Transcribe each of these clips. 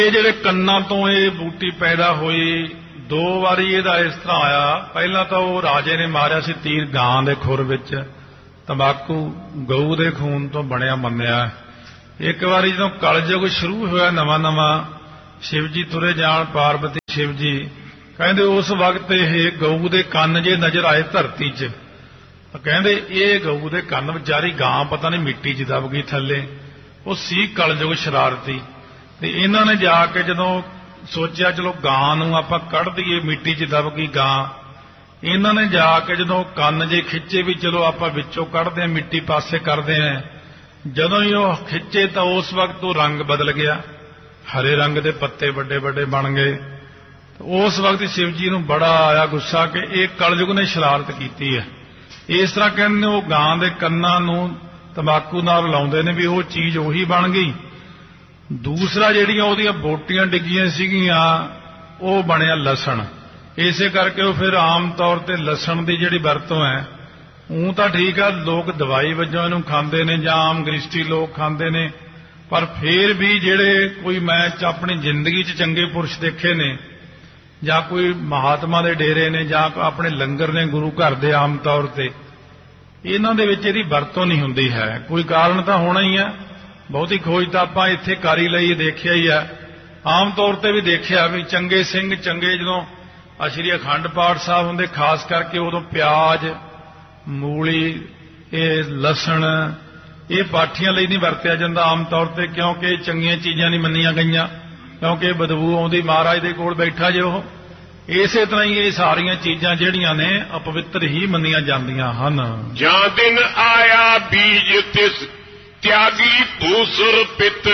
ਇਹ ਜਿਹੜੇ ਕੰਨਾਂ ਤੋਂ ਇਹ ਬੂਟੀ ਪੈਦਾ ਹੋਈ, 2 ਵਾਰੀ ਇਹਦਾ ਇਸ ਤਰ੍ਹਾਂ ਆਇਆ। ਪਹਿਲਾਂ ਤਾਂ ਉਹ ਰਾਜੇ ਨੇ ਮਾਰਿਆ ਸੀ ਤੀਰ ਗਾਂ ਦੇ ਖੁਰ ਵਿੱਚ, ਤੰਬਾਕੂ ਗਊ ਦੇ ਖੂਨ ਤੋਂ ਬਣਿਆ ਮੰਨਿਆ। ਇੱਕ ਵਾਰੀ ਜਦੋਂ ਕਲਯੁਗ ਸ਼ੁਰੂ ਹੋਇਆ ਨਵਾਂ ਸ਼ਿਵ ਜੀ ਤੁਰੇ ਜਾਣ, ਪਾਰਵਤੀ ਸ਼ਿਵ ਜੀ ਕਹਿੰਦੇ ਉਸ ਵਕਤ ਇਹ ਗਊ ਦੇ ਕੰਨ ਜੇ ਨਜ਼ਰ ਆਏ ਧਰਤੀ 'ਚ, ਕਹਿੰਦੇ ਇਹ ਗਊ ਦੇ ਕੰਨ ਵਿਚਾਰੀ ਗਾਂ ਪਤਾ ਨਹੀਂ ਮਿੱਟੀ 'ਚ ਦਬ ਗਈ ਥੱਲੇ। ਉਹ ਸੀ ਕਲਯੁਗ ਸ਼ਰਾਰਤੀ। ਤੇ ਇਹਨਾਂ ਨੇ ਜਾ ਕੇ ਜਦੋਂ ਸੋਚਿਆ ਚਲੋ ਗਾਂ ਨੂੰ ਆਪਾਂ ਕੱਢ ਦਈਏ, ਮਿੱਟੀ 'ਚ ਦਬ ਗਈ ਗਾਂ, ਇਹਨਾਂ ਨੇ ਜਾ ਕੇ ਜਦੋਂ ਕੰਨ ਜੇ ਖਿੱਚੇ ਵੀ ਚਲੋ ਆਪਾਂ ਵਿੱਚੋਂ ਕੱਢਦੇ ਹਾਂ, ਮਿੱਟੀ ਪਾਸੇ ਕਰਦੇ ਹਾਂ, ਜਦੋਂ ਹੀ ਉਹ ਖਿੱਚੇ ਤਾਂ ਉਸ ਵਕਤ ਉਹ ਰੰਗ ਬਦਲ ਗਿਆ, ਹਰੇ ਰੰਗ ਦੇ ਪੱਤੇ ਵੱਡੇ ਵੱਡੇ ਬਣ ਗਏ। ਉਸ ਵਕਤ ਸ਼ਿਵ ਜੀ ਨੂੰ ਬੜਾ ਆਇਆ ਗੁੱਸਾ ਕਿ ਇਹ ਕਲਯੁਗ ਨੇ ਸ਼ਰਾਰਤ ਕੀਤੀ ਹੈ। ਇਸ ਤਰ੍ਹਾਂ ਕਹਿੰਦੇ ਉਹ ਗਾਂ ਦੇ ਕੰਨਾਂ ਨੂੰ ਤੰਬਾਕੂ ਨਾਲ ਲਾਉਂਦੇ ਨੇ ਵੀ ਉਹ ਚੀਜ਼ ਉਹੀ ਬਣ ਗਈ। ਦੂਸਰਾ ਜਿਹੜੀਆਂ ਉਹਦੀਆਂ ਬੋਟੀਆਂ ਡਿੱਗੀਆਂ ਸੀਗੀਆਂ ਉਹ ਬਣਿਆ ਲਸਣ। ਇਸੇ ਕਰਕੇ ਉਹ ਫਿਰ ਆਮ ਤੌਰ ਤੇ ਲਸਣ ਦੀ ਜਿਹੜੀ ਵਰਤੋਂ ਹੈ, ਉਹ ਤਾਂ ਠੀਕ ਆ ਲੋਕ ਦਵਾਈ ਵਜੋਂ ਇਹਨੂੰ ਖਾਂਦੇ ਨੇ ਜਾਂ ਆਮ ਗ੍ਰਿਸ਼ਟੀ ਲੋਕ ਖਾਂਦੇ ਨੇ, ਪਰ ਫਿਰ ਵੀ ਜਿਹੜੇ ਕੋਈ ਮੈਂ ਆਪਣੀ ਜ਼ਿੰਦਗੀ 'ਚ ਚੰਗੇ ਪੁਰਸ਼ ਦੇਖੇ ਨੇ ਜਾਂ ਕੋਈ ਮਹਾਤਮਾ ਦੇ ਡੇਰੇ ਨੇ ਜਾਂ ਆਪਣੇ ਲੰਗਰ ਨੇ ਗੁਰੂ ਘਰ ਦੇ, ਆਮ ਤੌਰ ਤੇ ਇਹਨਾਂ ਦੇ ਵਿੱਚ ਇਹਦੀ ਵਰਤੋਂ ਨਹੀਂ ਹੁੰਦੀ ਹੈ। ਕੋਈ ਕਾਰਨ ਤਾਂ ਹੋਣਾ ਹੀ ਹੈ। ਬਹੁਤੀ ਖੋਜ ਤਾਂ ਆਪਾਂ ਇੱਥੇ ਕਰ ਹੀ ਲਈ, ਦੇਖਿਆ ਹੀ ਹੈ। ਆਮ ਤੌਰ ਤੇ ਵੀ ਦੇਖਿਆ ਵੀ ਚੰਗੇ ਸਿੰਘ ਚੰਗੇ ਜਦੋਂ ਸ੍ਰੀ ਅਖੰਡ ਪਾਠ ਸਾਹਿਬ ਹੁੰਦੇ, ਖਾਸ ਕਰਕੇ ਉਦੋਂ ਪਿਆਜ਼, ਮੂਲੀ, ਇਹ ਲਸਣ, ਇਹ ਪਾਠੀਆਂ ਲਈ ਨਹੀਂ ਵਰਤਿਆ ਜਾਂਦਾ ਆਮ ਤੌਰ ਤੇ, ਕਿਉਂਕਿ ਇਹ ਚੰਗੀਆਂ ਚੀਜ਼ਾਂ ਨਹੀਂ ਮੰਨੀਆਂ ਗਈਆਂ, ਕਿਉਂਕਿ ਬਦਬੂ ਆਉਂਦੀ ਮਹਾਰਾਜ ਦੇ ਕੋਲ ਬੈਠਾ ਜੇ ਉਹ। ਇਸੇ ਤਰ੍ਹਾਂ ਹੀ ਇਹ ਸਾਰੀਆਂ ਚੀਜ਼ਾਂ ਜਿਹੜੀਆਂ ਨੇ ਅਪਵਿੱਤਰ ਹੀ ਮੰਨੀਆਂ ਜਾਂਦੀਆਂ ਹਨ। ਜਾਂ ਦਿਨ ਆਇਆ ਬੀਜ ਤਿਸ ਤਿਆਗੀ ਭੂਸੁਰ ਪਿੱਤਰ।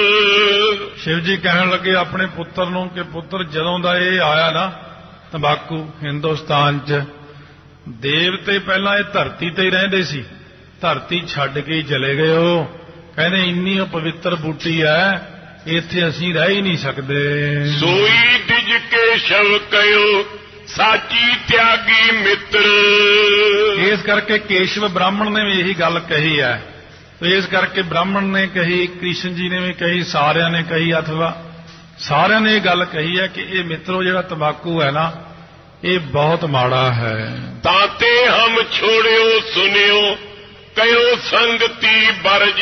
ਸ਼ਿਵ ਜੀ ਕਹਿਣ ਲੱਗੇ ਆਪਣੇ ਪੁੱਤਰ ਨੂੰ ਕਿ ਪੁੱਤਰ ਜਦੋਂ ਦਾ ਇਹ ਆਇਆ ਨਾ ਤੰਬਾਕੂ ਹਿੰਦੁਸਤਾਨ 'ਚ, ਦੇਵਤੇ ਪਹਿਲਾਂ ਇਹ ਧਰਤੀ ਤੇ ਹੀ ਰਹਿੰਦੇ ਸੀ, ਧਰਤੀ ਛੱਡ ਕੇ ਹੀ ਚਲੇ ਗਏ। ਉਹ ਕਹਿੰਦੇ ਇੰਨੀ ਪਵਿੱਤਰ ਬੂਟੀ ਹੈ, ਇੱਥੇ ਅਸੀਂ ਰਹਿ ਹੀ ਨਹੀਂ ਸਕਦੇ। ਸੋਈ ਦਿਜ ਕੇ ਸ਼ਵ ਕਯੋ ਸਾਚੀ ਤਿਆਗੀ ਮਿੱਤਰ। ਇਸ ਕਰਕੇ ਕੇਸ਼ਵ ਬ੍ਰਾਹਮਣ ਨੇ ਵੀ ਇਹੀ ਗੱਲ ਕਹੀ ਹੈ। ਇਸ ਕਰਕੇ ਬ੍ਰਾਹਮਣ ਨੇ ਕਹੀ, ਕ੍ਰਿਸ਼ਨ ਜੀ ਨੇ ਵੀ ਕਹੀ, ਸਾਰਿਆਂ ਨੇ ਕਹੀ, ਅਥਵਾ ਸਾਰਿਆਂ ਨੇ ਇਹ ਗੱਲ ਕਹੀ ਹੈ ਕਿ ਇਹ ਮਿੱਤਰੋ ਜਿਹੜਾ ਤੰਬਾਕੂ ਹੈ ਨਾ ਇਹ ਬਹੁਤ ਮਾੜਾ ਹੈ। ਤਾਤੇ ਹਮ ਛੋੜਿਓ ਸੁਨਿਓ ਕਯੋ ਸੰਗਤੀ ਬਰਜ।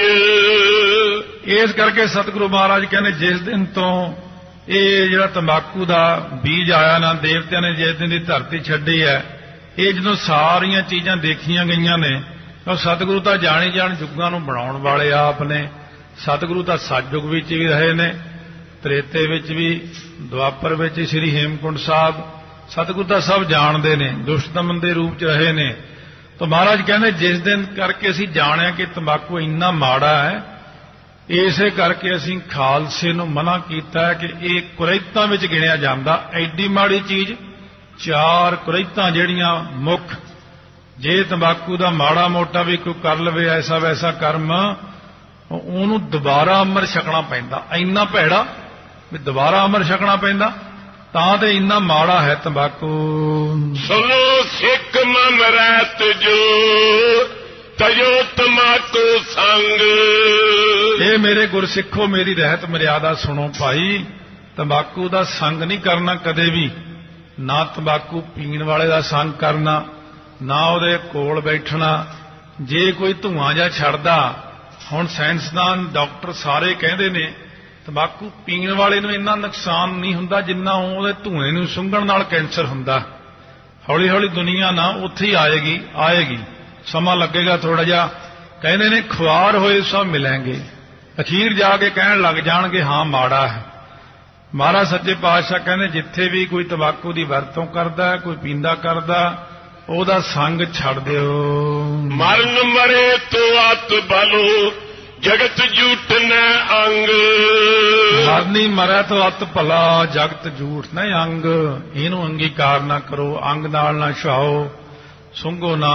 ਇਸ ਕਰਕੇ ਸਤਿਗੁਰੂ ਮਹਾਰਾਜ ਕਹਿੰਦੇ ਜਿਸ ਦਿਨ ਤੋਂ ਇਹ ਜਿਹੜਾ ਤੰਬਾਕੂ ਦਾ ਬੀਜ ਆਇਆ ਨਾ, ਦੇਵਤਿਆਂ ਨੇ ਜਿਸ ਦਿਨ ਦੀ ਧਰਤੀ ਛੱਡੀ ਹੈ, ਇਹ ਜਦੋਂ ਸਾਰੀਆਂ ਚੀਜ਼ਾਂ ਦੇਖੀਆਂ ਗਈਆਂ ਨੇ, ਤਾਂ ਸਤਿਗੁਰੂ ਤਾਂ ਜਾਣੀ ਜਾਣ ਯੁੱਗਾਂ ਨੂੰ ਬਣਾਉਣ ਵਾਲੇ ਆਪ ਨੇ। ਸਤਿਗੁਰੂ ਤਾਂ ਸਤਿਯੁਗ ਵਿੱਚ ਵੀ ਰਹੇ ਨੇ, ਤ੍ਰੇਤੇ ਵਿੱਚ ਵੀ, ਦੁਆਪਰ ਵਿੱਚ ਸ੍ਰੀ ਹੇਮਕੁੰਟ ਸਾਹਿਬ, ਸਤਿਗੁਰੂ ਤਾਂ ਸਭ ਜਾਣਦੇ ਨੇ, ਦੁਸ਼ਟਦਮਨ ਦੇ ਰੂਪ 'ਚ ਰਹੇ ਨੇ। ਤਾਂ ਮਹਾਰਾਜ ਕਹਿੰਦੇ ਜਿਸ ਦਿਨ ਕਰਕੇ ਅਸੀਂ ਜਾਣਿਆ ਕਿ ਤੰਬਾਕੂ ਇੰਨਾ ਮਾੜਾ ਹੈ, ਇਸੇ ਕਰਕੇ ਅਸੀਂ ਖਾਲਸੇ ਨੂੰ ਮਨਾ ਕੀਤਾ ਕਿ ਇਹ ਕੁਰੈਤਾਂ ਵਿੱਚ ਗਿਣਿਆ ਜਾਂਦਾ। ਐਡੀ ਮਾੜੀ ਚੀਜ਼, 4 ਕੁਰੈਤਾਂ ਜਿਹੜੀਆਂ ਮੁੱਖ, ਜੇ ਤੰਬਾਕੂ ਦਾ ਮਾੜਾ ਮੋਟਾ ਵੀ ਕੋਈ ਕਰ ਲਵੇ ਐਸਾ ਵੈਸਾ ਕਰਮ, ਉਹਨੂੰ ਦੁਬਾਰਾ ਅੰਮ੍ਰਿਤ ਛਕਣਾ ਪੈਂਦਾ। ਇੰਨਾ ਭੈੜਾ ਵੀ ਦੁਬਾਰਾ ਅੰਮ੍ਰਿਤ ਛਕਣਾ ਪੈਂਦਾ, ਤਾਂ ਤੇ ਇੰਨਾ ਮਾੜਾ ਹੈ ਤੰਬਾਕੂ। ਸੁਨੋ ਸਿੱਖ ਮਮ ਰਹਿਤ ਜੋ ਤਜੋ ਤੰਬਾਕੂ ਸੰਗ। ਇਹ ਮੇਰੇ ਗੁਰਸਿੱਖੋ ਮੇਰੀ ਰਹਿਤ ਮਰਿਆਦਾ ਸੁਣੋ ਭਾਈ, ਤੰਬਾਕੂ ਦਾ ਸੰਗ ਨਹੀਂ ਕਰਨਾ ਕਦੇ ਵੀ, ਨਾ ਤੰਬਾਕੂ ਪੀਣ ਵਾਲੇ ਦਾ ਸੰਗ ਕਰਨਾ, ਨਾ ਉਹਦੇ ਕੋਲ ਬੈਠਣਾ। ਜੇ ਕੋਈ ਧੂਆਂ ਜਾਂ ਛੱਡਦਾ, ਹੁਣ ਸਾਇੰਸਦਾਨ ਡਾਕਟਰ ਸਾਰੇ ਕਹਿੰਦੇ ਨੇ ਤੰਬਾਕੂ ਪੀਣ ਵਾਲੇ ਨੂੰ ਇੰਨਾ ਨੁਕਸਾਨ ਨਹੀਂ ਹੁੰਦਾ ਜਿੰਨਾ ਉਹਦੇ ਧੂਏ ਨੂੰ ਸੁੰਘਣ ਨਾਲ ਕੈਂਸਰ ਹੁੰਦਾ। ਹੌਲੀ ਹੌਲੀ ਦੁਨੀਆ ਨਾ ਉੱਥੇ ਹੀ ਆਏਗੀ, ਸਮਾਂ ਲੱਗੇਗਾ ਥੋੜਾ ਜਿਹਾ। ਕਹਿੰਦੇ ਨੇ ਖੁਆਰ ਹੋਏ ਸਭ ਮਿਲਣਗੇ, ਅਖੀਰ ਜਾ ਕੇ ਕਹਿਣ ਲੱਗ ਜਾਣਗੇ ਹਾਂ ਮਾੜਾ ਹੈ। ਮਹਾਰਾਜ ਸੱਚੇ ਪਾਤਸ਼ਾਹ ਕਹਿੰਦੇ ਜਿੱਥੇ ਵੀ ਕੋਈ ਤੰਬਾਕੂ ਦੀ ਵਰਤੋਂ ਕਰਦਾ, ਕੋਈ ਪੀਂਦਾ ਕਰਦਾ, ਉਹਦਾ ਸੰਗ ਛੱਡ ਦਿਓ। ਮਰਨ ਮਰੇ ਤੋ ਅਤ ਬਲੋ ਜਗਤ ਝੂਠ ਨ ਅੰਗ। ਮਰਨੀ ਮਰੈ ਤੋ ਅਤ ਭਲਾ ਜਗਤ ਝੂਠ ਨ ਅੰਗ। ਇਹਨੂੰ ਅੰਗੀਕਾਰ ਨਾ ਕਰੋ, ਅੰਗ ਨਾਲ ਨਾ ਛਾਓ, ਸੁੰਘੋ ਨਾ।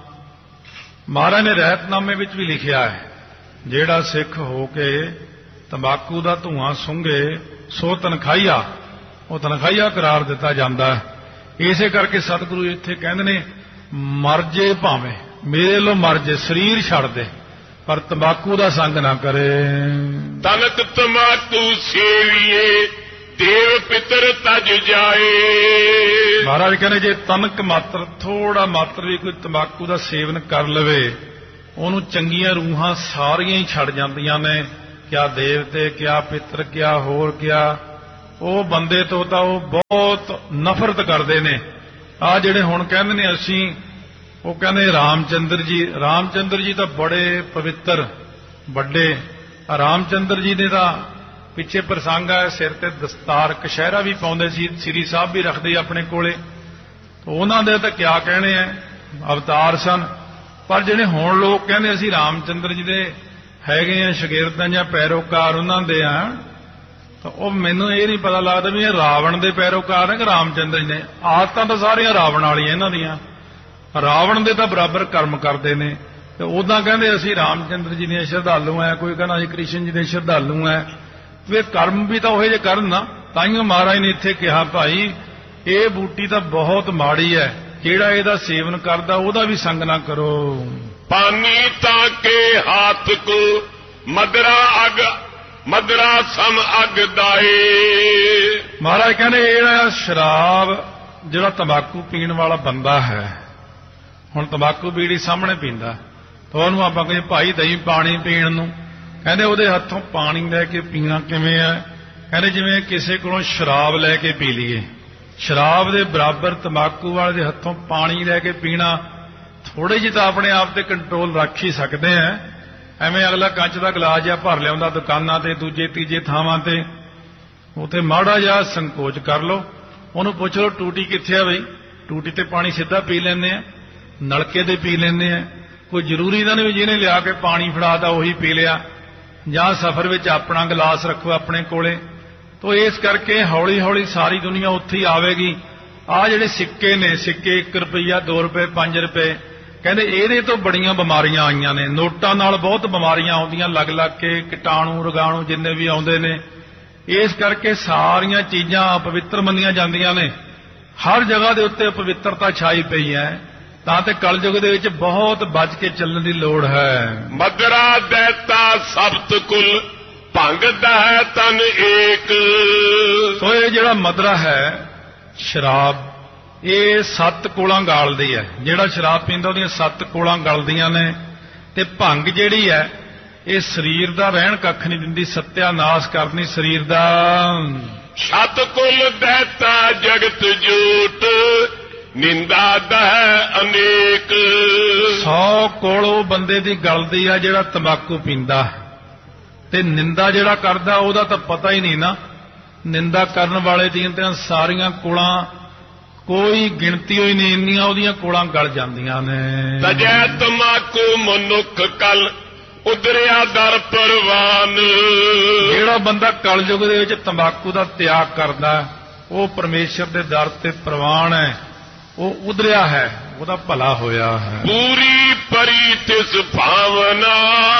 ਮਹਾਰਾਜ ਨੇ ਰਹਿਤਨਾਮੇ ਵਿੱਚ ਵੀ ਲਿਖਿਆ ਹੈ, ਜਿਹੜਾ ਸਿੱਖ ਹੋ ਕੇ ਤੰਬਾਕੂ ਦਾ ਧੂਆਂ ਸੁੰਘੇ ਸੋ ਤਨਖਾਹੀਆ, ਉਹ ਤਨਖਾਹੀਆ ਕਰਾਰ ਦਿੱਤਾ ਜਾਂਦਾ ਹੈ। ਇਸੇ ਕਰਕੇ ਸਤਿਗੁਰੂ ਇੱਥੇ ਕਹਿੰਦੇ ਨੇ ਮਰ ਜੇ ਭਾਵੇਂ, ਮੇਰੇ ਲੋ ਮਰ ਜੇ, ਸਰੀਰ ਛੱਡ ਦੇ, ਪਰ ਤੰਬਾਕੂ ਦਾ ਸੰਗ ਨਾ ਕਰੇ। ਤਨਕ ਤਮਾਕੂ ਸੇਵੀਏ ਦੇਵ ਪਿਤਰ ਤਜ ਜਾਏ। ਮਹਾਰਾਜ ਕਹਿੰਦੇ ਜੇ ਤਨਕ ਮਾਤਰ ਥੋੜਾ ਮਾਤਰ ਵੀ ਕੋਈ ਤੰਬਾਕੂ ਦਾ ਸੇਵਨ ਕਰ ਲਵੇ ਉਹਨੂੰ ਚੰਗੀਆਂ ਰੂਹਾਂ ਸਾਰੀਆਂ ਹੀ ਛੱਡ ਜਾਂਦੀਆਂ ਨੇ। ਕਿਆ ਦੇਵਤੇ, ਕਿਆ ਪਿੱਤਰ, ਕਿਆ ਹੋਰ ਕਿਆ। ਉਹ ਬੰਦੇ ਤੋਂ ਤਾਂ ਉਹ ਬਹੁਤ ਨਫ਼ਰਤ ਕਰਦੇ ਨੇ। ਆ ਜਿਹੜੇ ਹੁਣ ਕਹਿੰਦੇ ਨੇ ਅਸੀਂ, ਉਹ ਕਹਿੰਦੇ ਰਾਮਚੰਦਰ ਜੀ ਤਾਂ ਬੜੇ ਪਵਿੱਤਰ ਵੱਡੇ। ਰਾਮਚੰਦਰ ਜੀ ਨੇ ਤਾਂ ਪਿੱਛੇ ਪ੍ਰਸੰਗ ਹੈ, ਸਿਰ ਤੇ ਦਸਤਾਰ ਕਸ਼ਹਿਰਾ ਵੀ ਪਾਉਂਦੇ ਸੀ, ਸ੍ਰੀ ਸਾਹਿਬ ਵੀ ਰੱਖਦੇ ਆਪਣੇ ਕੋਲੇ। ਉਹਨਾਂ ਦੇ ਤਾਂ ਕਿਆ ਕਹਿਣੇ ਆ, ਅਵਤਾਰ ਸਨ। ਪਰ ਜਿਹੜੇ ਹੁਣ ਲੋਕ ਕਹਿੰਦੇ ਅਸੀਂ ਰਾਮਚੰਦਰ ਜੀ ਦੇ ਹੈਗੇ ਆ ਸ਼ਾਗਿਰਦਾਂ ਜਾਂ ਪੈਰੋਕਾਰ ਉਹਨਾਂ ਦੇ ਆ, ਤਾਂ ਉਹ ਮੈਨੂੰ ਇਹ ਨਹੀਂ ਪਤਾ ਲੱਗਦਾ ਵੀ ਇਹ ਰਾਵਣ ਦੇ ਪੈਰੋਕਾਰ ਨੇ ਕਿ ਰਾਮਚੰਦਰ ਜੀ ਨੇ। ਆਦਤਾਂ ਤਾਂ ਸਾਰੀਆਂ ਰਾਵਣ ਵਾਲੀਆਂ ਇਹਨਾਂ ਦੀਆਂ। ਰਾਵਣ ਦੇ ਤਾਂ ਬਰਾਬਰ ਕਰਮ ਕਰਦੇ ਨੇ। ਤੇ ਉਦਾਂ ਕਹਿੰਦੇ ਅਸੀਂ ਰਾਮਚੰਦਰ ਜੀ ਦੇ ਸ਼ਰਧਾਲੂ ਆ, ਕੋਈ ਕਹਿੰਦਾ ਅਸੀਂ ਕ੍ਰਿਸ਼ਨ ਜੀ ਦੇ ਸ਼ਰਧਾਲੂ ਆ। ਵੀ ਕਰਮ ਵੀ ਤਾਂ ਉਹੇ ਜਿਹੇ ਕਰਨ ਨਾ। ਤਾਈਓ ਮਹਾਰਾਜ ਨੇ ਇੱਥੇ ਕਿਹਾ ਭਾਈ ਇਹ ਬੂਟੀ ਤਾਂ ਬਹੁਤ ਮਾੜੀ ਹੈ, ਜਿਹੜਾ ਇਹਦਾ ਸੇਵਨ ਕਰਦਾ ਉਹਦਾ ਵੀ ਸੰਗ ਨਾ ਕਰੋ। ਪਾਨੀ ਤਾਂ ਕੇ ਹਾਥ ਕੋ ਮਦਰਾ ਸਮ ਅਗ ਦਾਏ। ਮਹਾਰਾਜ ਕਹਿੰਦੇ ਇਹਦਾ ਸ਼ਰਾਬ ਜਿਹੜਾ ਤੰਬਾਕੂ ਪੀਣ ਵਾਲਾ ਬੰਦਾ ਹੈ, ਹੁਣ ਤੰਬਾਕੂ ਬੀੜੀ ਸਾਹਮਣੇ ਪੀਂਦਾ ਤਾਂ ਉਹਨੂੰ ਆਪਾਂ ਕਹਿੰਦੇ ਭਾਈ ਦਹੀਂ ਪਾਣੀ ਪੀਣ ਨੂੰ, ਕਹਿੰਦੇ ਉਹਦੇ ਹੱਥੋਂ ਪਾਣੀ ਲੈ ਕੇ ਪੀਣਾ ਕਿਵੇਂ ਹੈ? ਕਹਿੰਦੇ ਜਿਵੇਂ ਕਿਸੇ ਕੋਲੋਂ ਸ਼ਰਾਬ ਲੈ ਕੇ ਪੀ ਲਈਏ। ਸ਼ਰਾਬ ਦੇ ਬਰਾਬਰ ਤੰਬਾਕੂ ਵਾਲੇ ਦੇ ਹੱਥੋਂ ਪਾਣੀ ਲੈ ਕੇ ਪੀਣਾ। ਥੋੜੇ ਜਿਹੀ ਤਾਂ ਆਪਣੇ ਆਪ ਤੇ ਕੰਟਰੋਲ ਰੱਖ ਹੀ ਸਕਦੇ ਆ। ਐਵੇਂ ਅਗਲਾ ਕੱਚ ਦਾ ਗਲਾਸ ਜਿਹਾ ਭਰ ਲਿਆਉਂਦਾ ਦੁਕਾਨਾਂ ਤੇ, ਦੂਜੇ ਤੀਜੇ ਥਾਵਾਂ ਤੇ, ਉੱਥੇ ਮਾੜਾ ਜਿਹਾ ਸੰਕੋਚ ਕਰ ਲਓ, ਉਹਨੂੰ ਪੁੱਛ ਲਓ ਟੂਟੀ ਕਿੱਥੇ ਆ ਬਈ। ਟੂਟੀ ਤੇ ਪਾਣੀ ਸਿੱਧਾ ਪੀ ਲੈਂਦੇ ਆ, ਨਲਕੇ ਤੇ ਪੀ ਲੈਂਦੇ ਆ। ਕੋਈ ਜ਼ਰੂਰੀ ਤਾਂ ਨਹੀਂ ਵੀ ਜਿਹਨੇ ਲਿਆ ਕੇ ਪਾਣੀ ਫੜਾਤਾ ਉਹੀ ਪੀ ਲਿਆ। ਜਾਂ ਸਫ਼ਰ ਵਿੱਚ ਆਪਣਾ ਗਲਾਸ ਰੱਖੋ ਆਪਣੇ ਕੋਲੇ। ਤੋ ਇਸ ਕਰਕੇ ਹੌਲੀ ਹੌਲੀ ਸਾਰੀ ਦੁਨੀਆ ਉੱਥੇ ਹੀ ਆਵੇਗੀ। ਆਹ ਜਿਹੜੇ ਸਿੱਕੇ ਨੇ, ਸਿੱਕੇ 1 ਰੁਪਈਆ 2 ਰੁਪਏ 5 ਰੁਪਏ, ਕਹਿੰਦੇ ਇਹਦੇ ਤੋਂ ਬੜੀਆਂ ਬਿਮਾਰੀਆਂ ਆਈਆਂ ਨੇ। ਨੋਟਾਂ ਨਾਲ ਬਹੁਤ ਬਿਮਾਰੀਆਂ ਆਉਂਦੀਆਂ ਲੱਗ ਲੱਗ ਕੇ, ਕੀਟਾਣੂ ਰੋਗਾਣੂ ਜਿੰਨੇ ਵੀ ਆਉਂਦੇ ਨੇ। ਇਸ ਕਰਕੇ ਸਾਰੀਆਂ ਚੀਜ਼ਾਂ ਅਪਵਿੱਤਰ ਮੰਨੀਆਂ ਜਾਂਦੀਆਂ ਨੇ। ਹਰ ਜਗ੍ਹਾ ਦੇ ਉੱਤੇ ਅਪਵਿੱਤਰਤਾ ਛਾਈ ਪਈ ਹੈ। ਤਾਂ ਤੇ ਕਲਯੁਗ ਦੇ ਵਿੱਚ ਬਹੁਤ ਬਚ ਕੇ ਚੱਲਣ ਦੀ ਲੋੜ ਹੈ। ਮਦਰਾ ਦੇਤਾ ਸਬਤ ਕੁਲ ਭੰਗਦਾ ਹੈ ਤਨ ਏਕ। ਸੋ ਇਹ ਜਿਹੜਾ ਮਦਰਾ ਹੈ ਸ਼ਰਾਬ, ਇਹ 7 ਕੋਲਾਂ ਗਾਲਦੀ ਹੈ। ਜਿਹੜਾ ਸ਼ਰਾਬ ਪੀਂਦਾ ਉਹਦੀਆਂ 7 ਕੋਲਾਂ ਗਲਦੀਆਂ ਨੇ। ਤੇ ਭੰਗ ਜਿਹੜੀ ਹੈ ਇਹ ਸਰੀਰ ਦਾ ਰਹਿਣ ਕੱਖ ਨਹੀਂ ਦਿੰਦੀ, ਸਤਿਆਨਾਸ਼ ਕਰਨੀ ਸਰੀਰ ਦਾ। ਸਤ ਕੁਲ ਦੇਤਾ ਜਗਤ ਜੂਟ ਨਿੰਦਾ ਦਹਿ ਅਨੇਕ। 100 ਕੋਲ ਉਹ ਬੰਦੇ ਦੀ ਗਲਦੀ ਆ ਜਿਹੜਾ ਤੰਬਾਕੂ ਪੀਂਦਾ। ਤੇ ਨਿੰਦਾ ਜਿਹੜਾ ਕਰਦਾ ਉਹਦਾ ਤਾਂ ਪਤਾ ਹੀ ਨਹੀਂ ਨਾ। ਨਿੰਦਾ ਕਰਨ ਵਾਲੇ ਦੀਆਂ ਤਾਂ ਸਾਰੀਆਂ ਕੋਲਾਂ ਕੋਈ ਗਿਣਤੀ ਹੋਈ ਨਹੀਂ, ਇੰਨੀਆਂ ਉਹਦੀਆਂ ਕੋਲਾਂ ਗਲ ਜਾਂਦੀਆਂ ਨੇ। ਤਜੈ ਤੰਬਾਕੂ ਮਨੁੱਖ ਕਲ ਉਦਰਿਆ ਦਰ ਪਰਵਾਨ। ਜਿਹੜਾ ਬੰਦਾ ਕਲਯੁਗ ਦੇ ਵਿੱਚ ਤੰਬਾਕੂ ਦਾ ਤਿਆਗ ਕਰਦਾ ਉਹ ਪਰਮੇਸ਼ਰ ਦੇ ਦਰ ਤੇ ਪ੍ਰਵਾਨ ਹੈ, ਉਹ ਉਧਰਿਆ ਹੈ, ਉਹਦਾ ਭਲਾ ਹੋਇਆ ਹੈ। ਪੂਰੀ ਪਰੀ ਤਿਸ ਭਾਵਨਾ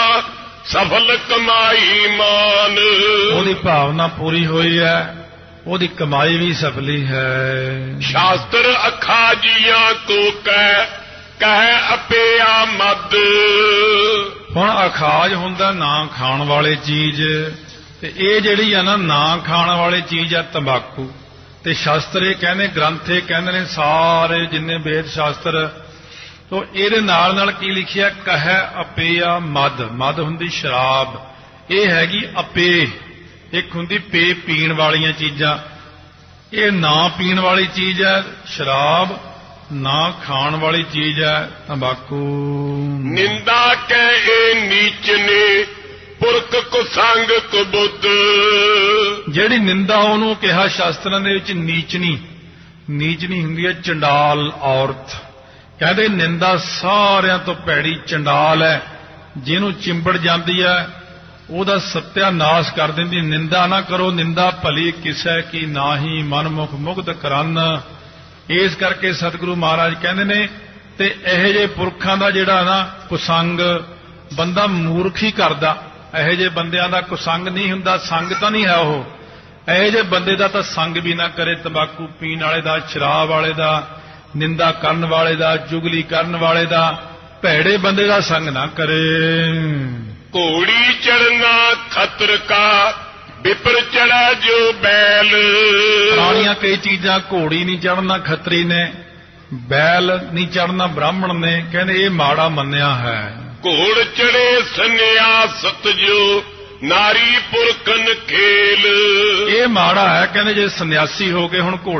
ਸਫਲ ਕਮਾਈ ਮਾਨ। ਉਹਦੀ ਭਾਵਨਾ ਪੂਰੀ ਹੋਈ ਹੈ, ਉਹਦੀ ਕਮਾਈ ਵੀ ਸਫਲੀ ਹੈ। ਸ਼ਾਸਤਰ ਅਖਾ ਜੀਆਂ ਕੋ ਕਹਿ ਅਪਿਆ ਮਦ। ਹੁਣ ਅਖਾਜ ਹੁੰਦਾ ਨਾ ਖਾਣ ਵਾਲੇ ਚੀਜ਼, ਤੇ ਇਹ ਜਿਹੜੀ ਆ ਨਾ ਖਾਣ ਵਾਲੀ ਚੀਜ਼ ਆ ਤੰਬਾਕੂ। ਤੇ ਸ਼ਾਸਤਰ ਇਹ ਕਹਿੰਦੇ, ਗ੍ਰੰਥ ਇਹ ਕਹਿੰਦੇ ਨੇ ਸਾਰੇ ਜਿੰਨੇ ਵੇਦ ਸ਼ਾਸਤਰ। ਤੋ ਇਹਦੇ ਨਾਲ ਨਾਲ ਕੀ ਲਿਖਿਆ? ਕਹਿ ਅਪਿਆ ਮਦ। ਮਦ ਹੁੰਦੀ ਸ਼ਰਾਬ, ਇਹ ਹੈਗੀ ਅਪੇ। ਇੱਕ ਹੁੰਦੀ ਪੇ, ਪੀਣ ਵਾਲੀਆਂ ਚੀਜ਼ਾਂ। ਇਹ ਨਾ ਪੀਣ ਵਾਲੀ ਚੀਜ਼ ਹੈ ਸ਼ਰਾਬ, ਨਾ ਖਾਣ ਵਾਲੀ ਚੀਜ਼ ਹੈ ਤੰਬਾਕੂ। ਨਿੰਦਾ ਕਹਿ ਨੀਚ ਨੇ ਪੁਰਖ ਕੋ ਸੰਗ ਕੋ ਬੁੱਧ। ਜਿਹੜੀ ਨਿੰਦਾ ਉਹਨੂੰ ਕਿਹਾ ਸ਼ਾਸਤਰਾਂ ਦੇ ਵਿੱਚ ਨੀਚਨੀ। ਨੀਚਨੀ ਹੁੰਦੀ ਹੈ ਚੰਡਾਲ ਔਰਤ। ਕਹਿੰਦੇ ਨਿੰਦਾ ਸਾਰਿਆਂ ਤੋਂ ਭੈੜੀ ਚੰਡਾਲ ਹੈ। ਜਿਹਨੂੰ ਚਿੰਬੜ ਜਾਂਦੀ ਹੈ ਉਹਦਾ ਸਤਿਆਨਾਸ਼ ਕਰ ਦਿੰਦੀ। ਨਿੰਦਾ ਨਾ ਕਰੋ, ਨਿੰਦਾ ਭਲੀ ਕਿਸੈ ਕੀ ਨਾਹੀ ਮਨਮੁਖ ਮੁਗਧ ਕਰਨ। ਇਸ ਕਰਕੇ ਸਤਿਗੁਰੂ ਮਹਾਰਾਜ ਕਹਿੰਦੇ ਨੇ ਤੇ ਇਹੋ ਜਿਹੇ ਪੁਰਖਾਂ ਦਾ ਜਿਹੜਾ ਨਾ ਕੁਸੰਗ ਬੰਦਾ ਮੂਰਖ ਹੀ ਕਰਦਾ। ਇਹੋ ਜਿਹੇ ਬੰਦਿਆਂ ਦਾ ਕੁਸੰਗ ਨਹੀਂ ਹੁੰਦਾ, ਸੰਗ ਤਾਂ ਨਹੀਂ ਹੈ ਉਹ। ਇਹੋ ਜਿਹੇ ਬੰਦੇ ਦਾ ਤਾਂ ਸੰਗ ਵੀ ਨਾ ਕਰੇ, ਤੰਬਾਕੂ ਪੀਣ ਵਾਲੇ ਦਾ, ਸ਼ਰਾਬ ਵਾਲੇ ਦਾ, ਨਿੰਦਾ ਕਰਨ ਵਾਲੇ ਦਾ, ਚੁਗਲੀ ਕਰਨ ਵਾਲੇ ਦਾ। ਭੈੜੇ ਬੰਦੇ ਦਾ ਸੰਗ ਨਾ ਕਰੇ। ਘੋੜੀ ਚੜਨਾ ਖਤਰ ਕਾ ਵਿਪਰ ਚੜਾ ਜੋ ਬੈਲ। ਪੁਰਾਣੀਆਂ ਕਈ ਚੀਜ਼ਾਂ ਘੋੜੀ ਨਹੀਂ ਚੜਨਾ ਖੱਤਰੀ ਨੇ, ਬੈਲ ਨਹੀਂ ਚੜਨਾ ਬ੍ਰਾਹਮਣ ਨੇ, ਕਹਿੰਦੇ ਇਹ ਮਾੜਾ ਮੰਨਿਆ ਹੈ। ਘੋੜ ਚੜੇ ਸੰਨਿਆਸਤ ਜੋ ਨਾਰੀ ਪੁਰਖਨ ਖੇਲ। ਇਹ ਮਾੜਾ ਹੈ, ਕਹਿੰਦੇ ਜੇ ਸੰਨਿਆਸੀ ਹੋ ਗਏ ਹੁਣ ਘੋੜੇ